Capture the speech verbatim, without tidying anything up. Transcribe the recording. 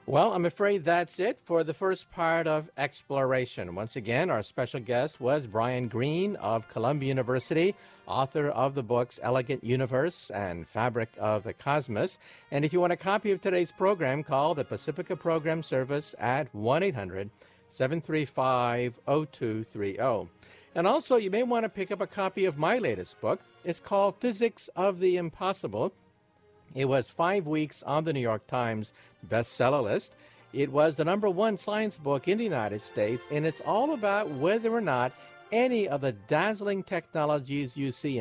Well, I'm afraid that's it for the first part of Exploration. Once again, our special guest was Brian Greene of Columbia University, author of the books Elegant Universe and Fabric of the Cosmos. And if you want a copy of today's program, call the Pacifica Program Service at one eight hundred seven three five oh two three oh. And also, you may want to pick up a copy of my latest book. It's called Physics of the Impossible. It was five weeks on the New York Times bestseller list. It was the number one science book in the United States, and it's all about whether or not any of the dazzling technologies you see